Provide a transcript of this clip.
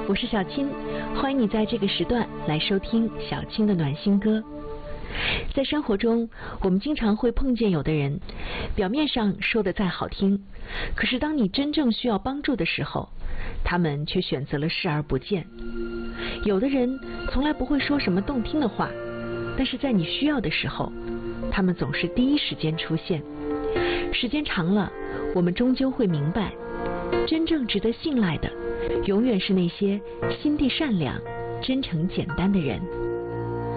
我是小青，欢迎你在这个时段来收听小青的暖心歌。在生活中，我们经常会碰见有的人，表面上说的再好听，可是当你真正需要帮助的时候，他们却选择了视而不见。有的人从来不会说什么动听的话，但是在你需要的时候，他们总是第一时间出现。时间长了，我们终究会明白，真正值得信赖的永远是那些心地善良、真诚简单的人。